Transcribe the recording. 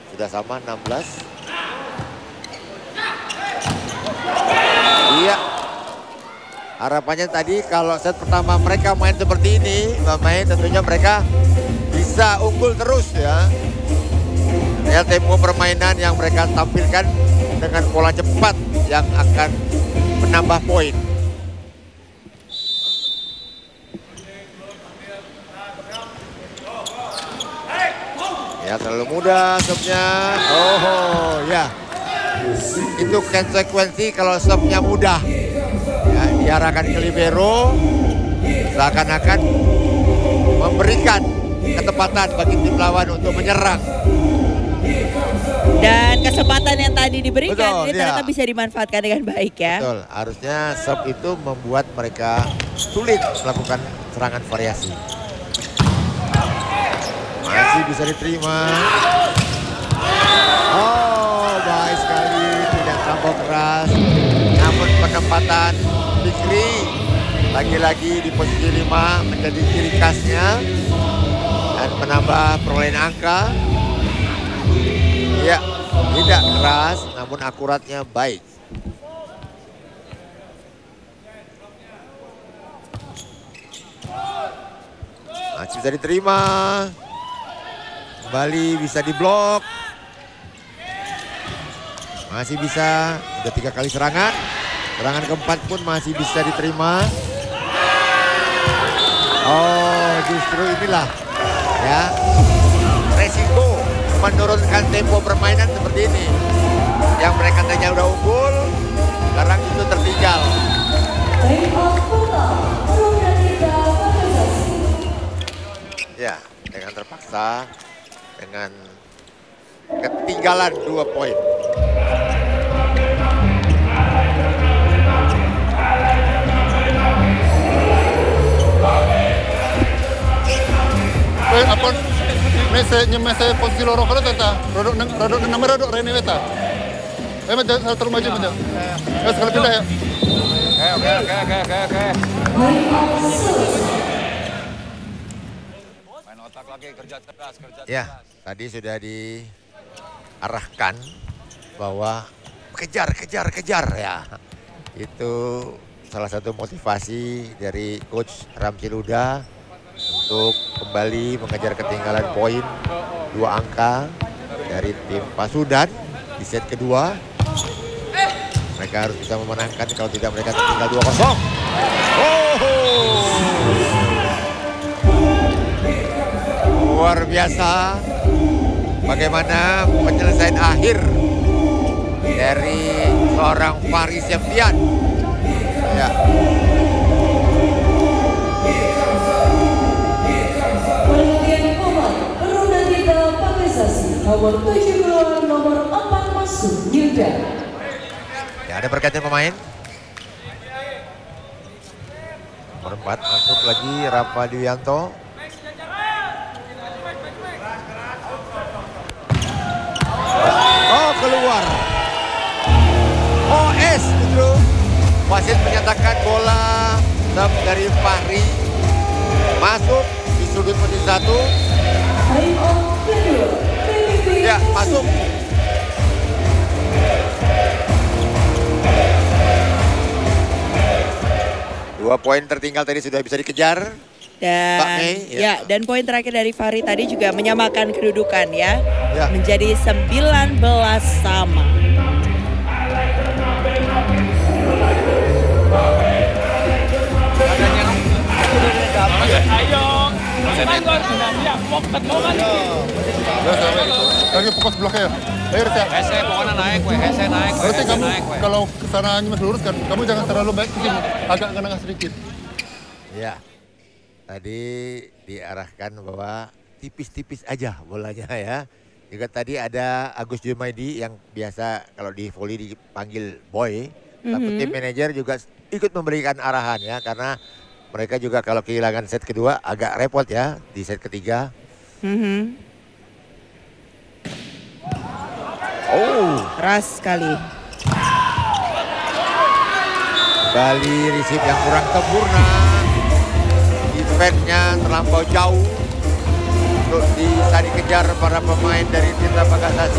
sudah sama 16. Iya. Harapannya tadi kalau set pertama mereka main seperti ini, tentunya mereka bisa unggul terus ya. Ya, tempo permainan yang mereka tampilkan dengan pola cepat yang akan menambah poin. Ya, terlalu mudah stopnya. Oh ya, itu konsekuensi kalau stopnya mudah. Ya, diarahkan ke libero, seakan-akan memberikan ketepatan bagi tim lawan untuk menyerang. Dan kesempatan yang tadi diberikan Betul, ini ternyata bisa dimanfaatkan dengan baik ya. Betul, harusnya serve itu membuat mereka sulit melakukan serangan variasi. Masih bisa diterima. Oh, baik sekali, tidak terlampau keras. Namun penempatan Fikri lagi-lagi di posisi 5 menjadi ciri khasnya dan menambah perolehan angka. Ya, tidak keras namun akuratnya baik. Masih bisa diterima. Kembali bisa diblok. Masih bisa, sudah 3 kali serangan. Serangan keempat pun masih bisa diterima. Oh, justru inilah ya resiko menurunkan tempo permainan seperti ini. Yang mereka tadinya udah unggul, sekarang itu tertinggal. Ya, dengan terpaksa, dengan ketinggalan 2 poin. Apa mese posisi loro kono tata rodok nomor rodok rene weta maju terlalu maju ya sekali pindah ya oke main otak lagi kerja keras ya tadi sudah diarahkan bahwa kejar ya itu salah satu motivasi dari coach Ramzi Luda untuk kembali mengejar ketinggalan poin 2 angka dari tim Pasudan di set kedua. Mereka harus bisa memenangkan, kalau tidak mereka tertinggal 2-0. Luar biasa bagaimana penyelesaian akhir dari seorang Fahri Septian. Ya. Nomor 7 nomor 4 masuk Yuda. Ya, ada pergantian pemain. Nomor 4 masuk lagi Rafa Dwianto. Oh, keluar. OS justru. Wasit menyatakan bola serve dari Fahri masuk di sudut posisi 1. Time out kedua. Ya, masuk. Dua poin tertinggal tadi sudah bisa dikejar. Dan May, ya, dan poin terakhir dari Fahri tadi juga menyamakan kedudukan ya. Ya. Menjadi 19 sama. lagi fokus bloknya ya ayo Risa Hese pokoknya naik weh, Hese naik weh, berarti Hese kamu naik weh. kalau kesana mas lurus kan kamu jangan terlalu baik ke sini agak ke tengah sedikit Ya, tadi diarahkan bahwa tipis-tipis aja bolanya ya. Juga tadi ada Agus Jumaidi yang biasa kalau di volley dipanggil boy. Tapi tim manajer juga ikut memberikan arahan ya. Karena mereka juga kalau kehilangan set kedua agak repot ya di set ketiga. Oh, Keras sekali. kembali receive yang kurang sempurna. Defense-nya terlampau jauh untuk bisa dikejar para pemain dari Tirta Pagasasi.